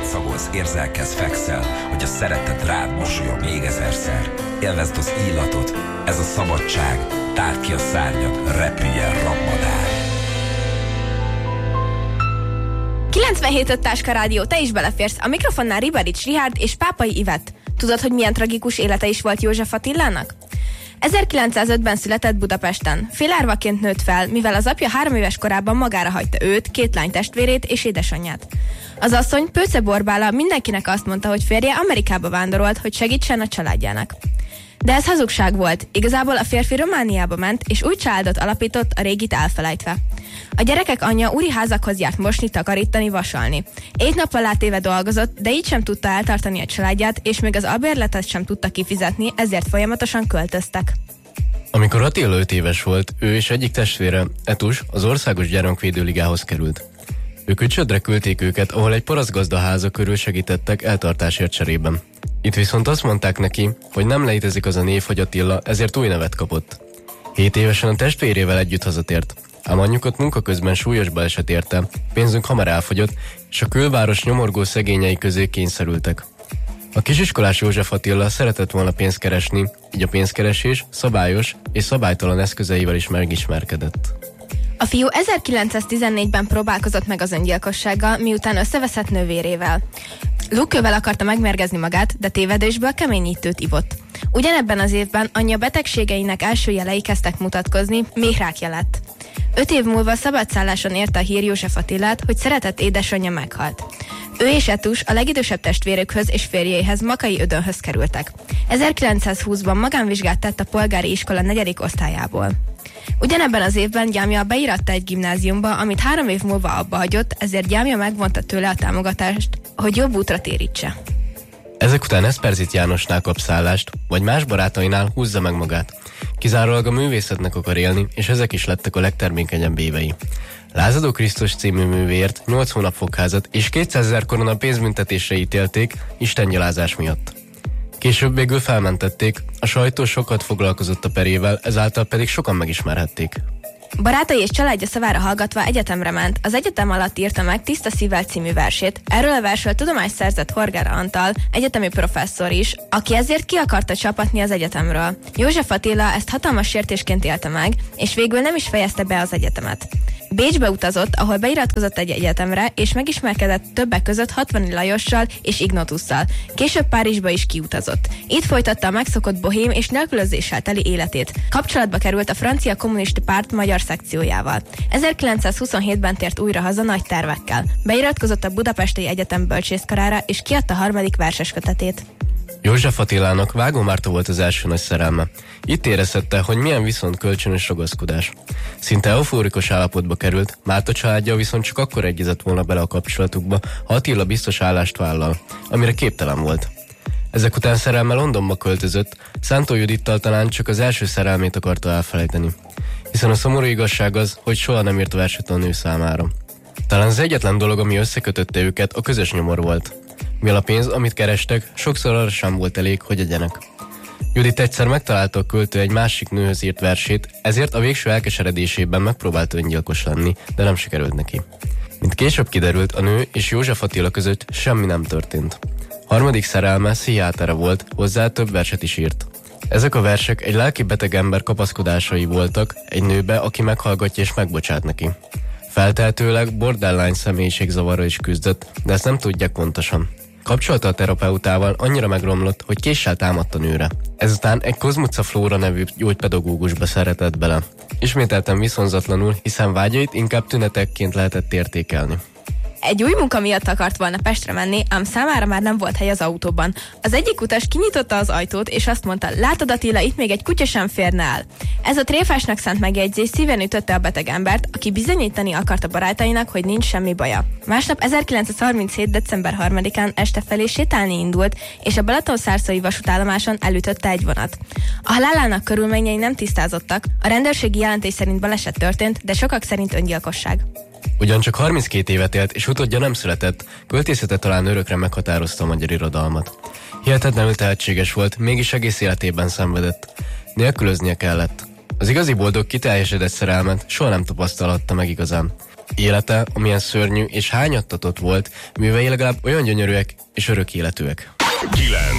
szagolsz, érzelkezz, fekszel, hogy a szeretet rád mosolyog még ezerszer. Élvezd az illatot, ez a szabadság, tárd ki a szárnyat, repüljen rabmadár. 97.5 Táska Rádió, te is beleférsz. A mikrofonnál Ribarics Richárd és Pápai Ivett. Tudod, hogy milyen tragikus élete is volt József Attilának? 1905-ben született Budapesten. Félárvaként nőtt fel, mivel az apja 3 éves korában magára hagyta őt, 2 lány testvérét és édesanyját. Az asszony, Pőce Borbála, mindenkinek azt mondta, hogy férje Amerikába vándorolt, hogy segítsen a családjának. De ez hazugság volt. Igazából a férfi Romániába ment, és új családot alapított, a régit elfelejtve. A gyerekek anyja úri házakhoz járt mosni, takarítani, vasalni. 1 nappal átéve dolgozott, de így sem tudta eltartani a családját, és még az albérletet sem tudta kifizetni, ezért folyamatosan költöztek. Amikor Attila 5 éves volt, ő és egyik testvére, Etus, az Országos Gyermekvédőligához került. Ők Ücsödre küldték őket, ahol egy parasztgazdaháza körül segítettek eltartásért cserében. Itt viszont azt mondták neki, hogy nem létezik az a név, hogy Attila, ezért új nevet kapott. 7 évesen a testvérével együtt hazatért. Ám anyjukat munka közben súlyos baleset érte, pénzünk hamar elfogyott, és a külváros nyomorgó szegényei közé kényszerültek. A kisiskolás József Attila szeretett volna pénzt keresni, így a pénzkeresés szabályos és szabálytalan eszközeivel is megismerkedett. A fiú 1914-ben próbálkozott meg az öngyilkossággal, miután összeveszett nővérével. Lukkővel akarta megmérgezni magát, de tévedésből keményítőt ivott. Ugyanebben az évben anyja betegségeinek első jelei kezdtek mutatkozni, méhrákja lett. 5 év múlva szabadszálláson érte a hír József Attilát, hogy szeretett édesanyja meghalt. Ő és Etus a legidősebb testvérükhöz és férjéhez, Makai Ödönhöz kerültek. 1920-ban magánvizsgát tett a polgári iskola 4. osztályából. Ugyanebben az évben gyámja beíratta egy gimnáziumba, amit 3 év múlva abba hagyott, ezért gyámja megvonta tőle a támogatást, hogy jobb útra térítse. Ezek után Eszperzit Jánosnál kap szállást, vagy más barátainál húzza meg magát. Kizárólag a művészetnek akar élni, és ezek is lettek a legtermékenyebb évei. Lázadó Krisztus című művéért 8 hónap fogházat és 200 000 korona pénzbüntetésre ítélték istengyalázás miatt. Később végül felmentették, a sajtó sokat foglalkozott a perével, ezáltal pedig sokan megismerhették. Barátai és családja szavára hallgatva egyetemre ment. Az egyetem alatt írta meg Tiszta szívvel című versét. Erről a versről tudomást szerzett Horger Antal, egyetemi professzor is, aki ezért ki akarta csapatni az egyetemről. József Attila ezt hatalmas sértésként élte meg, és végül nem is fejezte be az egyetemet. Bécsbe utazott, ahol beiratkozott egy egyetemre, és megismerkedett többek között Hatvani Lajossal és Ignotusszal. Később Párizsba is kiutazott. Itt folytatta a megszokott bohém és nélkülözéssel teli életét. Kapcsolatba került a francia kommunista párt magyar szekciójával. 1927-ben tért újra haza nagy tervekkel. Beiratkozott a Budapesti Egyetem bölcsészkarára, és kiadta 3. verseskötetét. József Attilának Vágó Márta volt az első nagy szerelme. Itt érezhette, hogy milyen viszont kölcsönös ragaszkodás. Szinte eufórikus állapotba került, Márta családja viszont csak akkor egyezett volna bele a kapcsolatukba, ha Attila biztos állást vállal, amire képtelen volt. Ezek után szerelme Londonba költözött, Szántó Judittal talán csak az első szerelmét akarta elfelejteni. Hiszen a szomorú igazság az, hogy soha nem írt verset a nő számára. Talán az egyetlen dolog, ami összekötötte őket, a közös nyomor volt. Mivel a pénz, amit kerestek, sokszor arra sem volt elég, hogy egyenek. Judit egyszer megtalálta a költő egy másik nőhöz írt versét, ezért a végső elkeseredésében megpróbált öngyilkos lenni, de nem sikerült neki. Mint később kiderült, a nő és József Attila között semmi nem történt. 3. szerelme pszichiátere volt, hozzá több verset is írt. Ezek a versek egy lelki beteg ember kapaszkodásai voltak egy nőbe, aki meghallgatja és megbocsát neki. Feltehetőleg borderline személyiségzavarra is küzdött, de ezt nem tudják pontosan. Kapcsolata a terapeutával annyira megromlott, hogy késsel támadt a nőre. Ezután egy Kozmuca Flóra nevű gyógypedagógusba szeretett bele. Ismételten viszonzatlanul, hiszen vágyait inkább tünetekként lehetett értékelni. Egy új munka miatt akart volna Pestre menni, ám számára már nem volt hely az autóban. Az egyik utas kinyitotta az ajtót, és azt mondta: látod Attila, itt még egy kutya sem férne el. Ez a tréfásnak szánt megjegyzés szíven ütötte a beteg embert, aki bizonyítani akarta barátainak, hogy nincs semmi baja. Másnap 1937. december 3-án este felé sétálni indult, és a Balatonszárszói vasútállomáson elütötte egy vonat. A halálának körülményei nem tisztázottak, a rendőrségi jelentés szerint baleset történt, de sokak szerint öngyilkosság. Ugyancsak 32 évet élt, és utódja nem született, költészete talán örökre meghatározta a magyar irodalmat. Hihetetlenül tehetséges volt, mégis egész életében szenvedett. Nélkülöznie kellett. Az igazi boldog, kiteljesedett szerelmet soha nem tapasztalhatta meg igazán. Élete, amilyen szörnyű és hányattatott volt, művei legalább olyan gyönyörűek és örök életűek. 9.